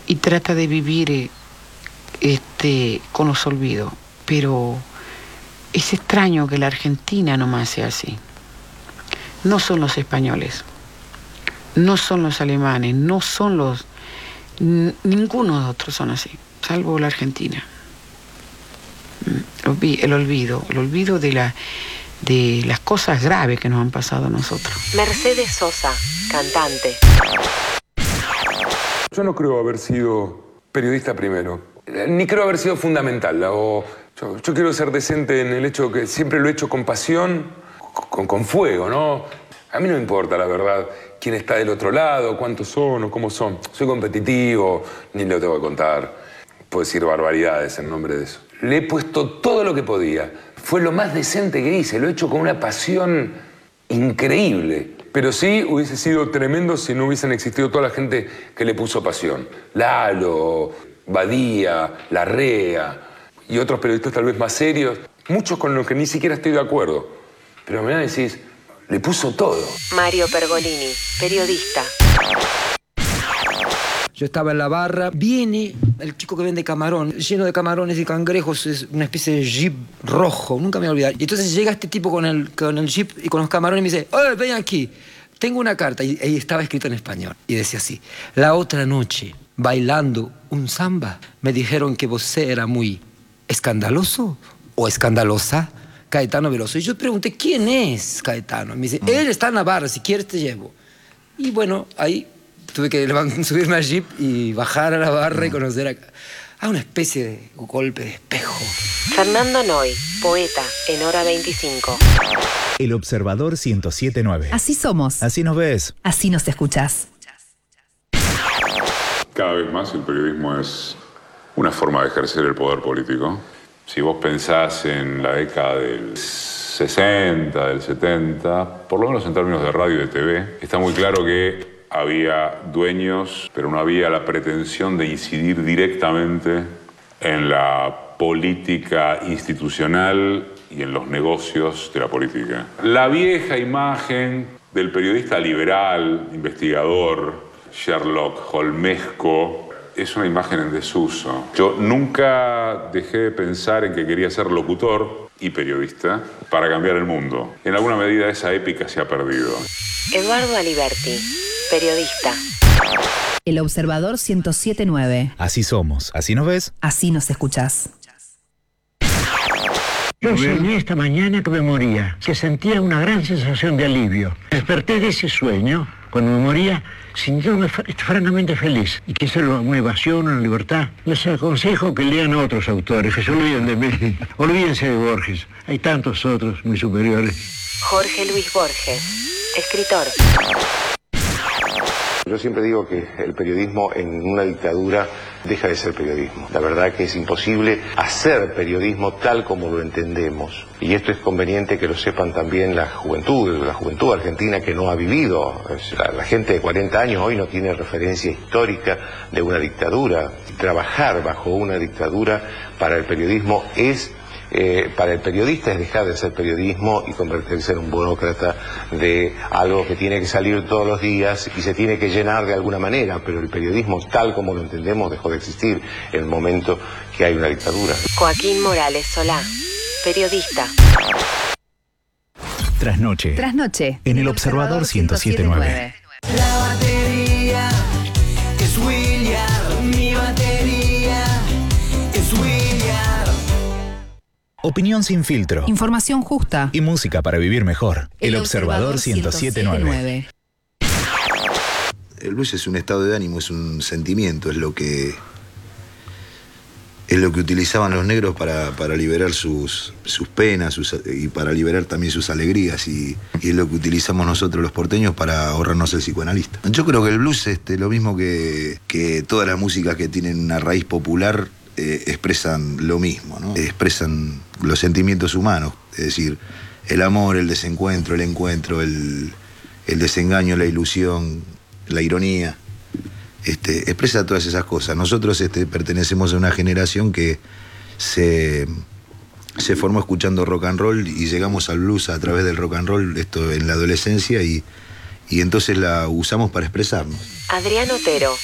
y trata de vivir con los olvidos, pero es extraño que la Argentina nomás sea así. No son los españoles, no son los alemanes, no son ninguno de otros son así, salvo la Argentina. El olvido de las cosas graves que nos han pasado a nosotros. Mercedes Sosa, cantante. Yo no creo haber sido periodista primero, ni creo haber sido fundamental. Yo quiero ser decente en el hecho que siempre lo he hecho con pasión, con fuego, ¿no? A mí no me importa, la verdad, quién está del otro lado, cuántos son o cómo son. Soy competitivo, ni lo tengo que contar. Puedo decir barbaridades en nombre de eso. Le he puesto todo lo que podía. Fue lo más decente que hice, lo he hecho con una pasión increíble. Pero sí hubiese sido tremendo si no hubiesen existido toda la gente que le puso pasión. Lalo, Badía, Larrea y otros periodistas tal vez más serios. Muchos con los que ni siquiera estoy de acuerdo. Pero me decís, le puso todo. Mario Pergolini, periodista. Yo estaba en la barra, viene el chico que vende camarón, lleno de camarones y cangrejos, es una especie de jeep rojo, nunca me voy a olvidar. Y entonces llega este tipo con el jeep y con los camarones y me dice, ¡oye, ven aquí! Tengo una carta, y estaba escrito en español, y decía así: la otra noche, bailando un samba, me dijeron que vos era muy escandaloso o escandalosa, Caetano Veloso. Y yo pregunté, ¿quién es Caetano? Me dice, él está en la barra, si quieres te llevo. Y bueno, ahí tuve que subirme al jeep y bajar a la barra y conocer a una especie de golpe de espejo. Fernando Noy, poeta en Hora 25. El Observador 107.9. Así somos. Así nos ves. Así nos escuchás. Cada vez más el periodismo es una forma de ejercer el poder político. Si vos pensás en la década del 60, del 70, por lo menos en términos de radio y de TV, está muy claro que había dueños, pero no había la pretensión de incidir directamente en la política institucional y en los negocios de la política. La vieja imagen del periodista liberal, investigador, Sherlock Holmesco, es una imagen en desuso. Yo nunca dejé de pensar en que quería ser locutor y periodista para cambiar el mundo. En alguna medida esa épica se ha perdido. Eduardo Aliberti, periodista. El Observador 107.9. Así somos. Así nos ves. Así nos escuchás. Yo soñé esta mañana que me moría, que sentía una gran sensación de alivio. Desperté de ese sueño, cuando me moría, sintiéndome francamente feliz. Y que es una evasión, una libertad. Les aconsejo que lean a otros autores, que se olviden de mí. Olvídense de Borges. Hay tantos otros muy superiores. Jorge Luis Borges, escritor. Yo siempre digo que el periodismo en una dictadura deja de ser periodismo. La verdad que es imposible hacer periodismo tal como lo entendemos. Y esto es conveniente que lo sepan también la juventud argentina que no ha vivido. La gente de 40 años hoy no tiene referencia histórica de una dictadura. Trabajar bajo una dictadura para el periodismo para el periodista es dejar de ser periodismo y convertirse en un burócrata de algo que tiene que salir todos los días y se tiene que llenar de alguna manera, pero el periodismo tal como lo entendemos dejó de existir en el momento que hay una dictadura. Joaquín Morales Solá, periodista. Trasnoche. Trasnoche. En el Observador 107.9. La batería es William, mi batería es William. Opinión sin filtro. Información justa. Y música para vivir mejor. El Observador 107.9. El blues es un estado de ánimo, es un sentimiento, es lo que utilizaban los negros para liberar sus penas y para liberar también sus alegrías, y es lo que utilizamos nosotros los porteños para ahorrarnos el psicoanalista. Yo creo que el blues es lo mismo que todas las músicas que tienen una raíz popular expresan lo mismo, ¿no? Expresan los sentimientos humanos, es decir, el amor, el desencuentro, el encuentro, el desengaño, la ilusión, la ironía. Expresa todas esas cosas. Nosotros pertenecemos a una generación que se formó escuchando rock and roll y llegamos al blues a través del rock and roll, esto en la adolescencia, y entonces la usamos para expresarnos. Adrián Otero,